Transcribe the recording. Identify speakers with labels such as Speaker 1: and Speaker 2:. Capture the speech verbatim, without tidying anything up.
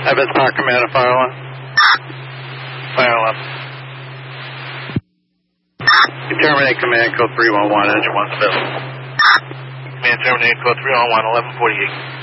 Speaker 1: Evans Park Command, Fire Alarm. Fire Alarm. Terminate Command, code three one one, engine one seven.
Speaker 2: Command terminate, code three one one, eleven forty-eight.